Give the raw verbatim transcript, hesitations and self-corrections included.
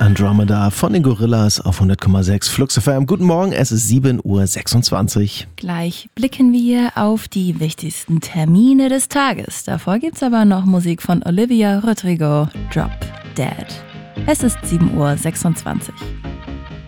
Andromeda von den Gorillas auf hundert Komma sechs Flux F M. Guten Morgen, es ist sieben Uhr sechsundzwanzig. Gleich blicken wir auf die wichtigsten Termine des Tages. Davor gibt's aber noch Musik von Olivia Rodrigo, Drop Dead. Es ist sieben Uhr sechsundzwanzig.